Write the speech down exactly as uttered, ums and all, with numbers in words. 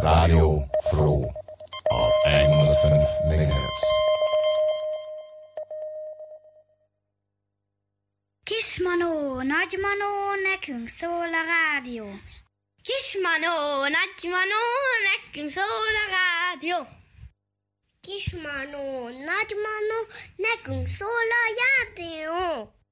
Radio Fro auf hundertfünf megahertz. Kismanó, nagymanó, nekünk szól a rádió. Kismanó, nagymanó, nekünk szól a rádió. Kismanó, nagymanó, nekünk szól a rádió.